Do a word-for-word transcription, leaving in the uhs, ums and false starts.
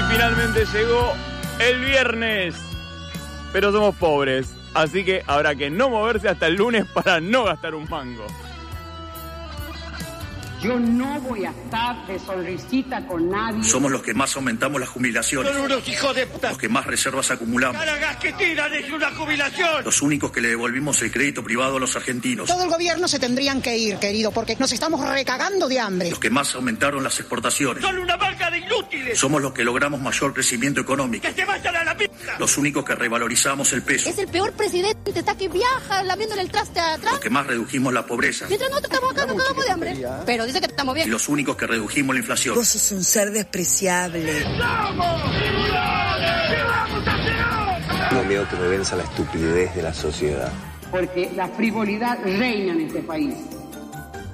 finalmente llegó el viernes, pero somos pobres, así que habrá que no moverse hasta el lunes para no gastar un mango. Yo no voy a estar de sonrisita con nadie. Somos los que más aumentamos las jubilaciones. Son unos hijos de puta. Los que más reservas acumulamos. Cada gas que tiran es una jubilación. Los únicos que le devolvimos el crédito privado a los argentinos. Todo el gobierno se tendrían que ir, querido, porque nos estamos recagando de hambre. Los que más aumentaron las exportaciones. Son una marca de inútiles. Somos los que logramos mayor crecimiento económico. ¡Que se vayan a la pizza! Los únicos que revalorizamos el peso. Es el peor presidente, está que viaja lamiéndole el traste atrás. Los que más redujimos la pobreza. Mientras nosotros estamos acá, nos cagamos de hambre. Pero dice que estamos bien. Y los únicos que redujimos la inflación. Vos sos un ser despreciable. No miedo que me venza la estupidez de la sociedad. Porque la frivolidad reina en este país.